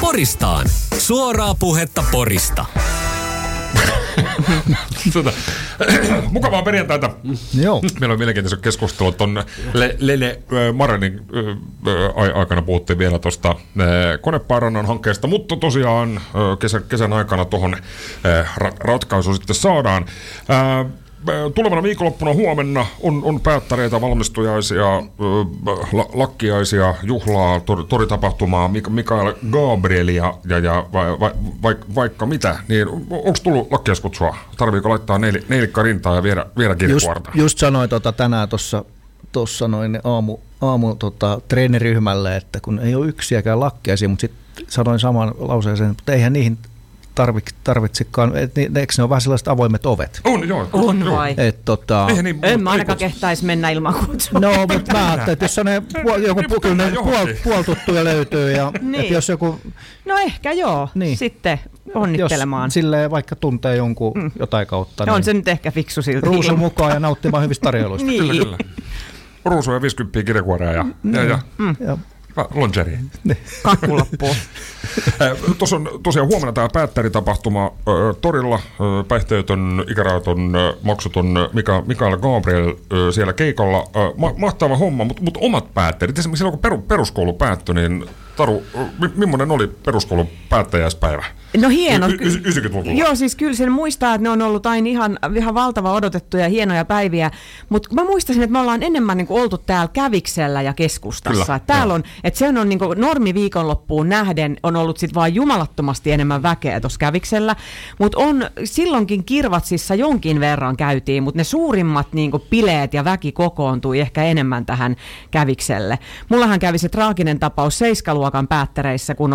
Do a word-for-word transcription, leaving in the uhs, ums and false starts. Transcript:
Poristaan. Suoraa puhetta Porista. Tota, mukavaa perjantaita. Joo. Meillä on mielenkiintoiset keskustelut. Tuon Le- Lene Marenin äh, aikana puhuttiin vielä tuosta äh, Konepaarannan hankkeesta, mutta tosiaan äh, kesän, kesän aikana tuohon äh, ra- ratkaisu sitten saadaan. Äh, Tulevana viikonloppuna huomenna on, on päättäreitä, valmistujaisia, la, lakkiaisia, juhlaa, tor, toritapahtumaa, Mikael Gabrielia ja, ja va, va, va, vaikka mitä. Niin onko tullut lakkiaiskutsua? Tarviiko laittaa neil, neilikka rintaa ja viedä, viedä kirjekuorta? Just, just sanoin tota, tänään tuossa tuossa noin aamu, aamu tota, treeniryhmälle, että kun ei ole yksiäkään lakkiaisia, mutta sitten sanoin saman lauseeseen, mutta eihän niihin Tarvitse, tarvitsikaan, eikö ne ole vähän sellaiset avoimet ovet? On, joo. On vai? Et, tota, niin, en mä ainakaan kehtäisi mennä ilman kutsua. No, mutta mä ajattelin, että jos on puol, joku puolinen puol, puoltuttuja löytyy, ja niin. Että jos joku... No ehkä joo, niin. Sitten onnittelemaan. Jos silleen vaikka tuntee jonkun mm. jotain kautta. No, on niin se nyt ehkä fiksu silti. Ruusun mukaan ja nauttimaan hyvistä tarjoiluista. Niin. Kyllä, kyllä. Ruusu ja viisikymmentä kirjekuorea ja... Mm. ja, ja. Mm. ja. Lingerie. Kakku loppuu. Tuossa on tosiaan huomenna tämä päättäritapahtuma äh, torilla. Äh, päihteetön, ikärajaton, äh, maksuton Mika, Mikael Gabriel äh, siellä keikalla. Äh, ma- mahtava homma, mutta mut omat päättärit. Esimerkiksi silloin kun peru, peruskoulu päättyi, niin Taru, mi- millainen oli peruskoulun päättäjäispäivä? No hieno. Y- y- yhdeksänkymmentäluvulla. Joo, siis kyllä sen muistaa, että ne on ollut aina ihan, ihan valtava odotettuja hienoja päiviä, mutta mä muistaisin, että me ollaan enemmän niin kuin oltu täällä Käviksellä ja keskustassa. Kyllä, täällä on, että se on niin kuin normi viikonloppuun nähden on ollut sit vaan jumalattomasti enemmän väkeä tuossa Käviksellä, mutta on silloinkin Kirvatsissa jonkin verran käytiin, mutta ne suurimmat niin kuin bileet ja väki kokoontui ehkä enemmän tähän Kävikselle. Mullahan kävi se traaginen tapaus seiskaluokan päättäreissä, kun